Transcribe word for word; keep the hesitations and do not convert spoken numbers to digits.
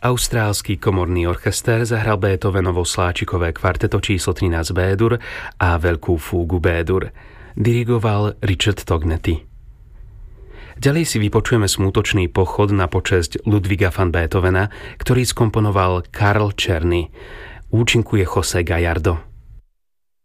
Austrálsky komorný orchester zahral Beethovenovo sláčikové kvarteto číslo trinásť B-dur a veľkú fúgu B-dur. Dirigoval Richard Tognetti. Ďalej si vypočujeme smútočný pochod na počesť Ludwiga van Beethovena, ktorý skomponoval Karl Czerny. Účinkuje José Gallardo.